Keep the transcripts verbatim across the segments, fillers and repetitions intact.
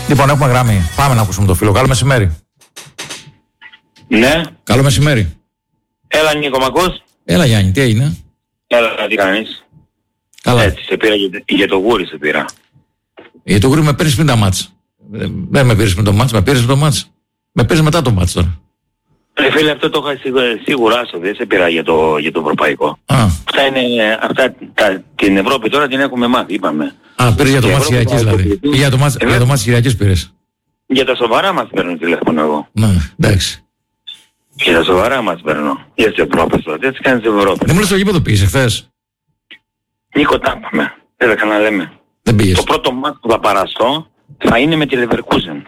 Λοιπόν, έχουμε γραμμή. Πάμε να ακούσουμε το φίλο. Καλό μεσημέρι. Ναι. Καλό μεσημέρι. Έλα Νίκο, μ' ακούς? Έλα Γιάννη, τι έγινε? Έλα, τι κάνεις? Καλά. Έτσι, σε πήρα για, για το γούρι σε πήρα. Για το γούρι με πήρες πριν τα μάτς. Δεν με πήρες με το μάτς, με πήρες με το μάτς. Με πήρες μετά το μάτς τώρα. Ρε φίλε, αυτό το είχα σίγουρα, σίγουρα στο δεν σε πήρα για το, για το ευρωπαϊκό. Α, Αυτά είναι, αυτά, τα, την Ευρώπη τώρα την έχουμε μάθει, είπαμε. Α πήρες για το Και μάτς Ευρώπη Κυριακής θα δηλαδή. το- Ή για το μάτς, Ε, για το μάτς Κυριακής πήρες. Για τα σοβαρά μας παίρνω τηλέφωνο εγώ. Ναι, εντάξει. Για τα σοβαρά μας παίρνω. Για τις Ευρώπες τώρα. Τι κάνεις στην Ευρώπη? Δεν μου λες το γήπεδο πήγες εχθές? Νίκο, τα είπαμε. Δεν θα ξαναλέμε. Δεν πήγες? Το πρώτο μάτς που θα παραστώ θα είναι με τη Leverkusen.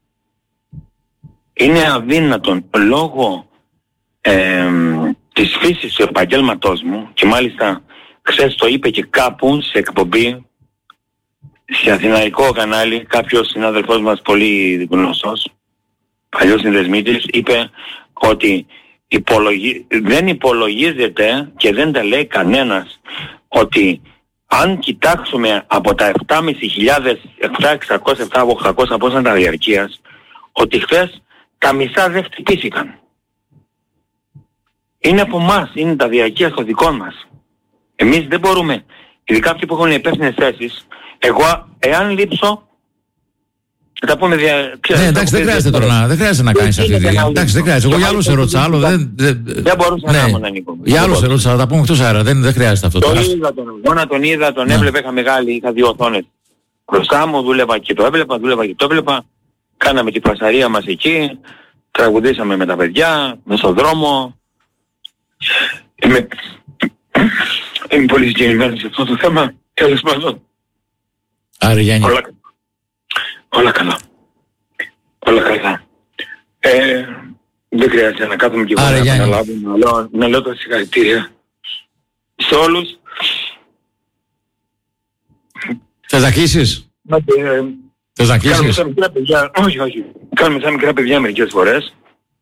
Είναι αδύνατον λόγω ε, της φύσης του επαγγέλματός μου, και μάλιστα χθες το είπε και κάπου σε εκπομπή σε αθηναϊκό κανάλι κάποιος συνάδελφός μας πολύ γνωστός, παλιός συνδεσμίτης, είπε ότι υπολογι... δεν υπολογίζεται και δεν τα λέει κανένας ότι αν κοιτάξουμε από τα επτά χιλιάδες πεντακόσια, επτά χιλιάδες εξακόσια, επτά χιλιάδες οκτακόσια πόσα ήταν τα διαρκείας, ότι χθες τα μισά δεν χτυπήθηκαν. Είναι από εμάς, είναι τα διαρκεία στο δικό μας. Εμείς δεν μπορούμε, ειδικά αυτοί που έχουν υπεύθυνες θέσεις, εγώ εάν λείψω, θα τα πούμε δια... Ναι, εντάξει, δεν χρειάζεται τώρα να, δεν χρειάζεται να κάνεις αυτή τη δουλειά. Εντάξει, δεν χρειάζεται. Εγώ για άλλο σε ρώτησα, άλλο δεν... Δεν μπορούσα να κάνω, Νίκο. Για άλλο σε ρώτησα, θα τα πούμε εκτός αέρα, δεν, δεν χρειάζεται αυτό Το τώρα. είδα τον αγώνα, τον είδα, τον Ναι. έβλεπα, είχα μεγάλη, είχα δύο οθόνες μπροστά μου, δούλευα και το έβλεπα, δούλευα και το έβλεπα. Κάναμε την φασαρία μας εκεί, τραγουδήσαμε με τα παιδιά, μες στον δρόμο. Είμαι, είμαι πολύ συγκεκριμένος σε αυτό το θέμα, τέλος πάντων. Άρα Γιάννη, Όλα, όλα καλά. Όλα καλά. Ε, δεν χρειάζεται να κάθομαι και εγώ Άρα, να Γιάννη. επαναλάβω, να λέω, να λέω τα συγχαρητήρια σε όλους. θες να κλείσεις? Να, ε, Θες να Κάνουμε κλείσεις? σαν μικρά παιδιά, όχι όχι, κάνουμε σαν μικρά παιδιά μερικές φορές.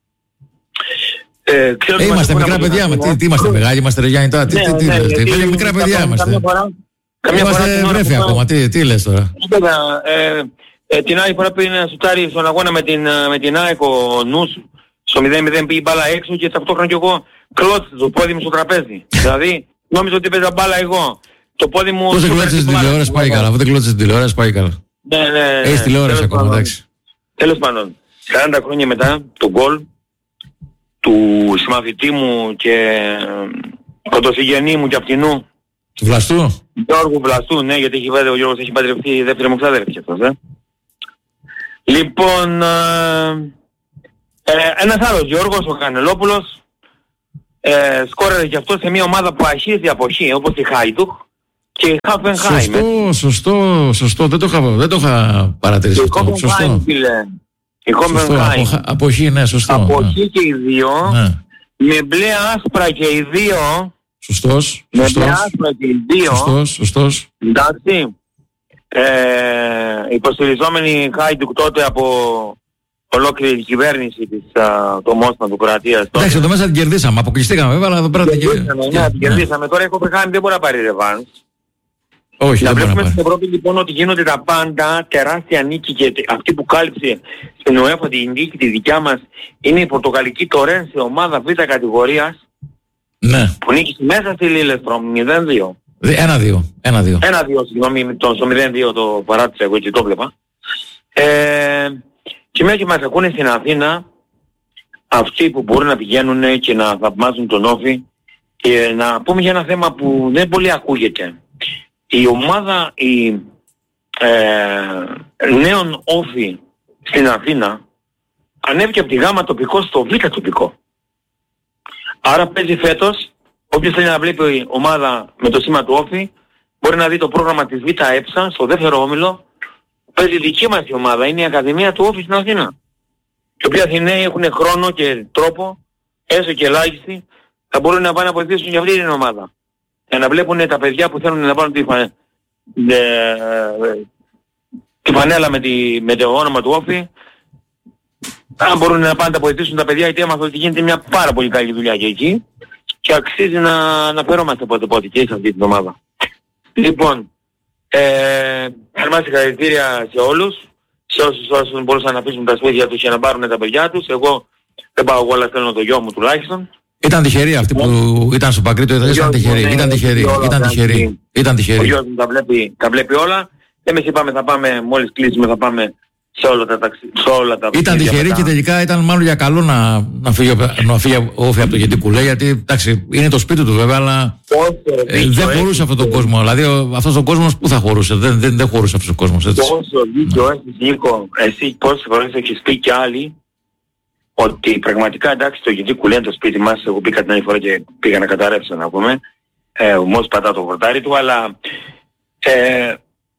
Ε, ξέρω Ε, ότι είμαστε μας μικρά ακούνε παιδιά, από μα την τι, τι είμαστε μεγάλοι, είμαστε ρε Γιάννη τώρα, τι, Ναι, τι, τι ναι, λες, τι, γιατί μικρά καμιά- παιδιά καμιά είμαστε. φορά- καμιά φορά Είμαστε την ώρα βρέφη που ακόμα, τι, τι λες τώρα? Κοίτα, ε, ε, την άλλη φορά πήγε να σουτάρει στον αγώνα με την, ε, με την ΑΕΚ ο νους, στο μηδέν μηδέν πήγε η μπάλα έξω και ταυτόχρονα κι εγώ κλώτσα το πόδι μου στο τραπέζι. Δηλαδή, νόμιζα ότι παίζα μπάλα εγώ. Το πόδι μου... Πώς δεν σουτάρει κλώτησες την την μπάλα. τηλεόραση πάει καλά, αφού δεν κλώτησες την τηλεόραση πάει καλά. Ναι, ναι, ναι. Έχεις τηλεόραση Τέλος ακόμα, πάντων. εντάξει. Τέλος πάντων, σαράντα χρόνια μετά, το γκολ του συμμαθητή μου και πρωτοσυγγενή μου και αυτινού, Του Βλαστού? Γιώργου Βλαστού, ναι, γιατί έχει, βάλει- ο Γιώργος έχει παντρευτεί η δεύτερη μου ξάδερφη αυτός, ε. Λοιπόν, ε, ε, ένας άλλος Γιώργος, ο Κανελόπουλος, ε, σκόρερε και αυτό σε μια ομάδα που αρχίζει από χ, όπως η Χάιντουκ και η Χαφενχάιμ. Σωστό, σωστό, σωστό, δεν το είχα, δεν το είχα παρατηρήσει Η αυτό, Χοφενχάιμ, σωστό. φίλε. Η Σωστό, από, Χοφενχάιμ. χα- από χ, ναι, σωστό. Από ναι. χ και οι δύο, Ναι. με μπλε άσπρα και οι δύο, Σωστός, με μπλε σωστός, άσπρα και οι δύο, σωστός, σωστός. εντάξει, ε, υποστηριζόμενοι Χάιντουκ τότε από ολόκληρη την κυβέρνηση της, α, το Μόσνα του Κροατίας. τότε. Εντάξει, εδώ μέσα την κερδίσαμε, αποκλειστήκαμε βέβαια, αλλά εδώ πέρα την Κερδίσαμε, ναι, την κερδίσαμε. Τώρα η Κοπεχάμη δεν μπορεί να πάρει ρεβάνς. Όχι, Να δεν μπορεί να βλέπουμε πάρει. στην Ευρώπη λοιπόν ότι γίνονται τα πάντα, τεράστια νίκη, και αυτή που κάλυψε στην UEFA την νίκη τη δικιά μας είναι η Πορτογαλική Τορένσε, ομάδα Β κατηγορίας, Ναι, που νίκησε μέσα στη Λίλεστρομ μηδέν δύο. ένα-δύο, ένα-δύο. ένα δύο, συγγνώμη, το, στο μηδέν δύο το παράτησα εγώ, έτσι το βλέπα. Ε, και μια και μας ακούνε στην Αθήνα, αυτοί που μπορούν να πηγαίνουν και να θαυμάζουν τον Όφη, και να πούμε για ένα θέμα που δεν πολύ ακούγεται. Η ομάδα η, ε, νέων Όφη στην Αθήνα ανέβηκε από τη γάμα τοπικό στο β τοπικό. Άρα παίζει φέτος, όποιος θέλει να βλέπει ομάδα με το σήμα του Όφη, μπορεί να δει το πρόγραμμα της Β' ΕΨΑ στο δεύτερο όμιλο. Παίζει δική μας η ομάδα, είναι η Ακαδημία του Όφη στην Αθήνα. Οι οποίοι Αθηναίοι έχουν χρόνο και τρόπο, έστω και ελάχιστοι, θα μπορούν να πάνε να βοηθήσουν για αυτή την ομάδα. Για να βλέπουν τα παιδιά που θέλουν να πάρουν τη, φα... ε, τη φανέλα με, τη... με το όνομα του Όφη, αν μπορούν να πάνε να βοηθήσουν τα παιδιά, γιατί έμαθα ότι γίνεται μια πάρα πολύ καλή δουλειά και εκεί και αξίζει να αναφερόμαστε πότε πότε και σε αυτή την ομάδα. Λοιπόν, ε, θερμά συγχαρητήρια σε όλους, σε όσους, όσους μπορούσαν να αφήσουν τα σπίτια τους και να πάρουν τα παιδιά τους. Εγώ δεν πάω εγώ, αλλά θέλω το γιο μου τουλάχιστον. Ήταν τυχεροί αυτοί που ήταν στο Παγκρίτο, ήταν τυχεροί, ήταν τυχεροί, ήταν τυχεροί, ήταν τυχεροί. Ο γιος μου τα βλέπει, τα βλέπει όλα. Εμείς είπαμε θα πάμε, μόλις κλείσουμε θα πάμε σε όλα τα ταξίδια. Ήταν τυχεροί και τελικά ήταν μάλλον για καλό να, να φύγει, να φύγει ο Όφη από το Γεντικουλέ, γιατί εντάξει, είναι το σπίτι του βέβαια, αλλά ε, δεν χωρούσε αυτόν τον κόσμο. Δηλαδή αυτός ο κόσμος πού θα χωρούσε, δεν, δεν, δεν χωρούσε αυτός ο κόσμος. Πόσο δίκιο έχεις, Νίκο, εσύ πόσες φορές έχεις πει κι άλλοι ότι πραγματικά εντάξει το Γεντικουλέ είναι το σπίτι μας. Εγώ πήγα την άλλη φορά και πήγα να καταρρεύσω να πούμε. Ε, μόλις πατά το χορτάρι του, αλλά ε,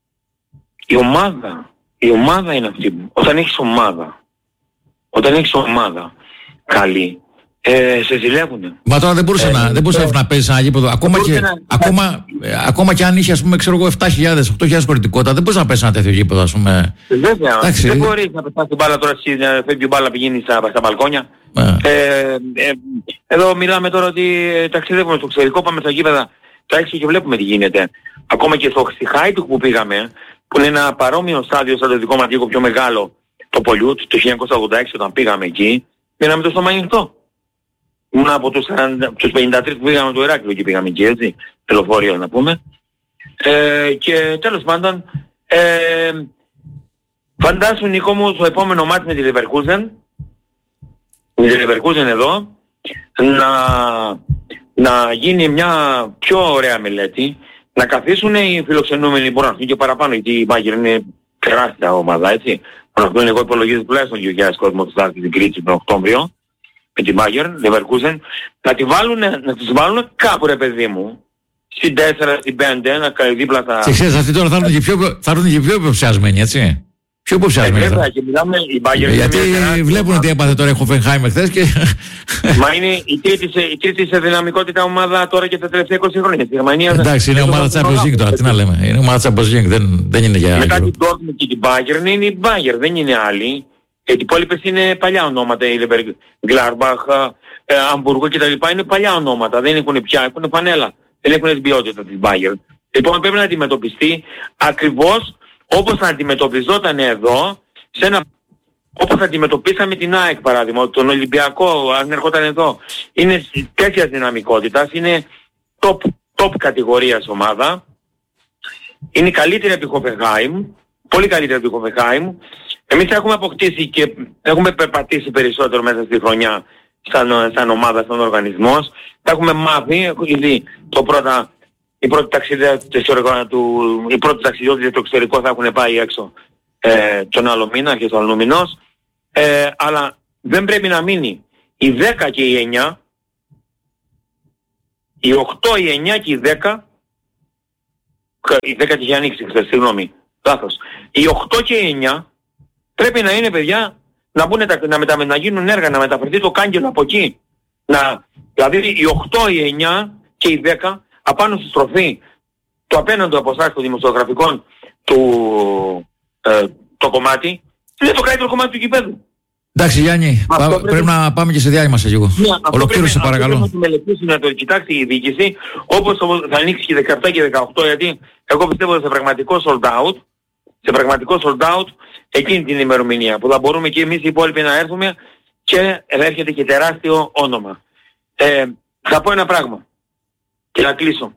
η ομάδα Η ομάδα είναι αυτή. Όταν έχεις ομάδα, όταν έχεις ομάδα καλή, ε, σε ζηλεύουνε. Μα τώρα δεν μπορούσε, ε, να, δεν μπορούσε ε, να παίζει ένα γήπεδο. Ακόμα και, να... ακόμα, ε, ακόμα και αν είχε, ας πούμε, ξέρω εγώ, επτά χιλιάδες, οκτώ χιλιάδες χωρητικότητα, δεν μπορούσε να παίζει ένα τέτοιο γήπεδο, ας πούμε. Βέβαια, εντάξει, δεν μπορείς να πετάς την μπάλα τώρα, να φεύγει η μπάλα πηγαίνει στα, στα μπαλκόνια. Ε. Ε, ε, εδώ μιλάμε τώρα ότι ταξιδεύουμε στο εξωτερικό, πάμε στα γήπεδα, τα έξω και βλέπουμε τι γίνεται. Ακόμα και στο Χάιτουκ που πήγαμε, που είναι ένα παρόμοιο στάδιο σαν το δικό μας, λίγο πιο μεγάλο, το Πολιούτ, το χίλια εννιακόσια ογδόντα έξι όταν πήγαμε εκεί, μείναμε το στόμα ανοιχτό. Ήμουν από τους, τους πενήντα τρεις που πήγαμε το Ηράκλειο και πήγαμε εκεί, έτσι, τελοφορείο να πούμε. Ε, και τέλος πάντων, ε, φαντάσου Νίκο μου στο επόμενο μάτι με τη Leverkusen, με τη Leverkusen εδώ, να, να γίνει μια πιο ωραία μελέτη, να καθίσουν οι φιλοξενούμενοι, μπορούν να έρθουν και παραπάνω, γιατί η Bayern είναι τεράστια ομάδα, έτσι. Μπορούν να έρθουν, εγώ υπολογίζω τουλάχιστον δύο χιλιάδες κόσμο που θα έρθει στην Κρήτη τον Οκτώβριο, με την Bayern, Leverkusen, να τη βάλουν, να τις βάλουν κάπου ρε παιδί μου, στην τέσσερα, στην πέντε, να κάνει δίπλα στα... Και ξέρεις, αυτοί τώρα θα έρθουν και πιο, θα έρθουν και πιο υποψιασμένοι, έτσι. Πιο υποψιασμένοι. Ε, βέβαια, και μιλάμε, η Bayern ε, γιατί βλέπουν ότι έπαθε τώρα η Hoffenheim χθες και... Μα είναι η τρίτη, σε, η τρίτη σε δυναμικότητα ομάδα τώρα και τα τελευταία είκοσι χρόνια. Στη Γερμανία, εντάξει, είναι ομάδα Champions League τώρα, τι να λέμε. Είναι ομάδα Champions League, δεν, δεν είναι για... Μετά την Dortmund και την Bayern είναι η Bayern, δεν είναι άλλη. Και οι υπόλοιπες είναι παλιά ονόματα, η Gladbach, Hamburg και τα λοιπά, είναι παλιά ονόματα, δεν έχουν πια, έχουν πανέλα, δεν έχουν την ποιότητα της Bayern. Λοιπόν πρέπει να αντιμετωπιστεί ακριβώς όπως θα αντιμετωπιζόταν εδώ, σε ένα, όπως θα αντιμετωπίσαμε την ΑΕΚ παράδειγμα, τον Ολυμπιακό, αν ερχόταν εδώ, είναι τέτοιας δυναμικότητας, είναι top, top κατηγορίας ομάδα, είναι καλύτερη από τη Hoffenheim, πολύ καλύτερη από τη Hoffenheim. Εμείς έχουμε αποκτήσει και έχουμε περπατήσει περισσότερο μέσα στη χρονιά σαν, σαν ομάδα, σαν οργανισμός. Τα έχουμε μάθει, έχω ήδη το πρώτα, η πρώτη ταξιδιώτηση του, η πρώτη ταξιδιώτηση στο εξωτερικό θα έχουν πάει έξω ε, τον άλλο μήνα και τον άλλο μηνός. Ε, αλλά δεν πρέπει να μείνει η δέκα και η εννιά, η οκτώ, η εννιά και η δέκα, η δέκα είχε ανοίξει χθες, συγγνώμη, λάθος. Η οκτώ και η εννιά πρέπει να είναι παιδιά να, μπουνε, να, μετα, να γίνουν έργα, να μεταφερθεί το κάγκελο από εκεί. Να, δηλαδή η οκτώ, η εννιά και η δέκα απάνω στη στροφή το απέναντι από εσάς των δημοσιογραφικών του ε, το κομμάτι είναι το καλύτερο κομμάτι του γηπέδου. Εντάξει Γιάννη, πά, πρέπει... πρέπει να πάμε και σε διάλειμμα σε λίγο. Ναι, ολοκλήρωσε παρακαλώ. Αυτό πρέπει να το μελετήσει, να το κοιτάξει η διοίκηση, όπως θα ανοίξει και δεκαεπτά και δεκαοκτώ, γιατί εγώ πιστεύω σε πραγματικό sold out, σε πραγματικό sold out εκείνη την ημερομηνία που θα μπορούμε και εμείς οι υπόλοιποι να έρθουμε και έρχεται και τεράστιο όνομα. Ε, θα πω ένα πράγμα και να κλείσω.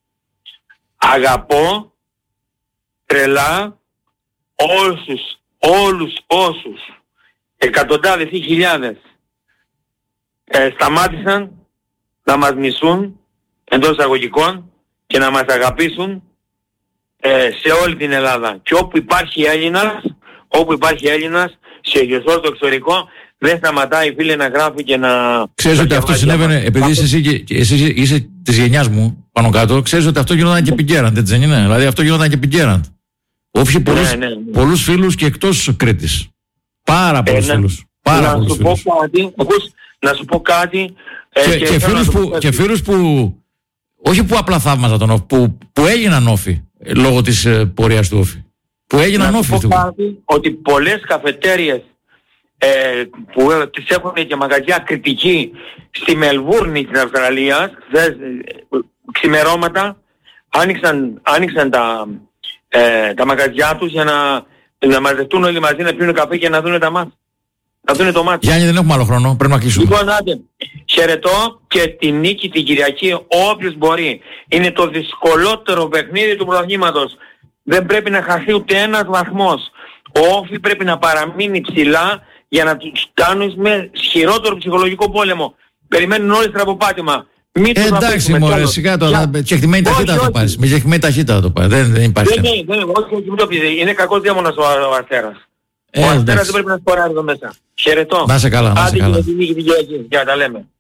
Αγαπώ τρελά όλους, όλους όσους εκατοντάδες ή χιλιάδες ε, σταμάτησαν να μας μισούν εντός εισαγωγικών και να μας αγαπήσουν ε, σε όλη την Ελλάδα. Και όπου υπάρχει Έλληνας, όπου υπάρχει Έλληνας, σε γεσό το εξωτερικό, δεν σταματάει φίλε να γράφει και να... Ξέρεις ότι αυτό συνέβαινε, επειδή είσαι, εσύ, και, εσύ είσαι της γενιάς μου πάνω κάτω, ξέρεις ότι αυτό γινόταν και Πιγκέραντ, έτσι δεν είναι? Δηλαδή αυτό γινόταν και Πιγκέραντ. Όφησε πολλούς, ναι, ναι, ναι. πολλούς φίλους και εκτός Κρήτης. Πάρα πολλούς ε, φίλους. Πάρα να, πολλούς σου φίλους. Πω κάτι, ακούς, να σου πω κάτι... Και, ε, και, και, φίλους που, και φίλους που... Όχι που απλά θαύμαζαν τον Όφη, που, που έγιναν Όφη λόγω της ε, πορείας του Όφη. Που έγιναν Όφη. Να σου πω κάτι, ότι πολλές καφετέριες ε, που ε, τις έχουν και μαγαζιά κριτική στη Μελβούρνη της Αυστραλίας, δε, ε, ξημερώματα, άνοιξαν, άνοιξαν τα, ε, τα μαγαζιά τους για να Να μαζευτούν όλοι μαζί, να πίνουν καφέ και να δουν τα μάτια. Να δουν το μάτι. Γιάννη, δεν έχουμε άλλο χρόνο, πρέπει να κλείσουμε. Λοιπόν, άντε, χαιρετώ και τη νίκη την Κυριακή όποιος μπορεί. Είναι το δυσκολότερο παιχνίδι του πρωταθλήματος. Δεν πρέπει να χαθεί ούτε ένας βαθμός. Ο Όφη πρέπει να παραμείνει ψηλά για να τους κάνεις με χειρότερο ψυχολογικό πόλεμο. Περιμένουν όλοι στραβοπάτημα. Ε, εντάξει μωρέ, σιγά τώρα, τσεχτημένη ταχύτητα θα το πάρεις. Με τσεχτημένη ταχύτητα θα το πάρεις. Δεν, δεν υπάρχει. Δεν είναι, όχι, όχι, μην το πεις. Είναι κακός διάμονας ο, ο Αστέρας. Ε, ο Αστέρας δεν πρέπει να σκοράρει εδώ μέσα. Χαιρετώ. Να σε καλά, να σε καλά. Άντε και με την νίκη την Κυριακή. Για τα λέμε.